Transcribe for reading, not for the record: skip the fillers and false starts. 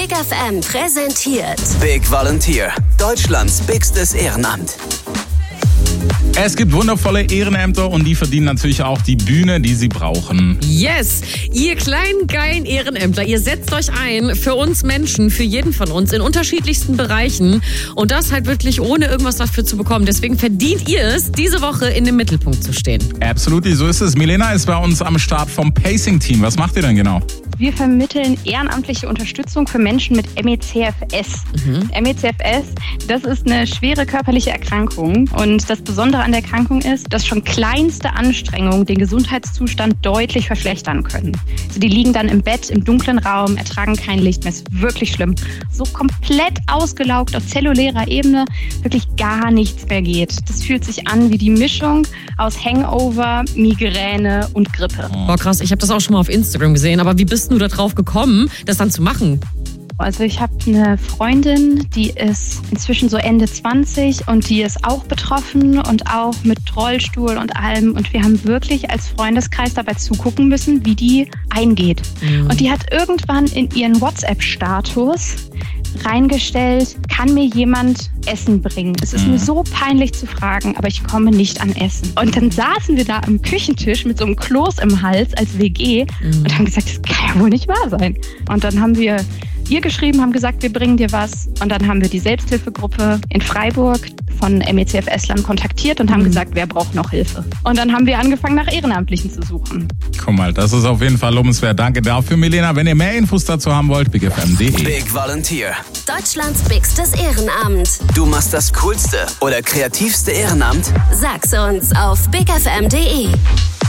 Big FM präsentiert Big Volunteer, Deutschlands bigstes Ehrenamt. Es gibt wundervolle Ehrenämter und die verdienen natürlich auch die Bühne, die sie brauchen. Yes, ihr kleinen, geilen Ehrenämtler, ihr setzt euch ein für uns Menschen, für jeden von uns in unterschiedlichsten Bereichen und das halt wirklich ohne irgendwas dafür zu bekommen. Deswegen verdient ihr es, diese Woche in dem Mittelpunkt zu stehen. Absolut, so ist es. Milena ist bei uns am Start vom Pacing-Team. Was macht ihr denn genau? Wir vermitteln ehrenamtliche Unterstützung für Menschen mit MECFS. MECFS, das ist eine schwere körperliche Erkrankung. Und das Besondere an der Erkrankung ist, dass schon kleinste Anstrengungen den Gesundheitszustand deutlich verschlechtern können. Also die liegen dann im Bett, im dunklen Raum, ertragen kein Licht mehr. Ist wirklich schlimm. So komplett ausgelaugt auf zellulärer Ebene, wirklich gar nichts mehr geht. Das fühlt sich an wie die Mischung aus Hangover, Migräne und Grippe. Boah, krass, ich habe das auch schon mal auf Instagram gesehen. Aber wie bist du da drauf gekommen, das dann zu machen? Also ich habe eine Freundin, die ist inzwischen so Ende 20 und die ist auch betroffen und auch mit Rollstuhl und allem. Und wir haben wirklich als Freundeskreis dabei zugucken müssen, wie die eingeht. Und die hat irgendwann in ihren WhatsApp-Status reingestellt, kann mir jemand Essen bringen? Es ist mir so peinlich zu fragen, aber ich komme nicht an Essen. Und dann saßen wir da am Küchentisch mit so einem Kloß im Hals als WG und haben gesagt, das kann ja wohl nicht wahr sein. Und dann haben wir ihr geschrieben, haben gesagt, wir bringen dir was. Und dann haben wir die Selbsthilfegruppe in Freiburg von MECFS-Lern kontaktiert und haben gesagt, wer braucht noch Hilfe. Und dann haben wir angefangen, nach Ehrenamtlichen zu suchen. Guck mal, das ist auf jeden Fall lobenswert. Danke dafür, Milena. Wenn ihr mehr Infos dazu haben wollt, bigfm.de. Big Volunteer. Deutschlands bigstes Ehrenamt. Du machst das coolste oder kreativste Ehrenamt? Sag's uns auf bigfm.de.